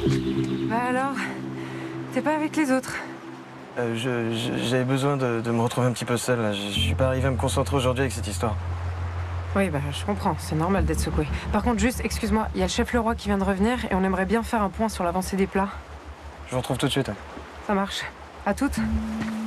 Bah alors, t'es pas avec les autres? J'avais besoin de me retrouver un petit peu seul, là. Je suis pas arrivé à me concentrer aujourd'hui avec cette histoire. Oui, bah je comprends, c'est normal d'être secoué. Par contre, juste, excuse-moi, il y a le chef Leroy qui vient de revenir et on aimerait bien faire un point sur l'avancée des plats. Je vous retrouve tout de suite. Ça marche. À toutes.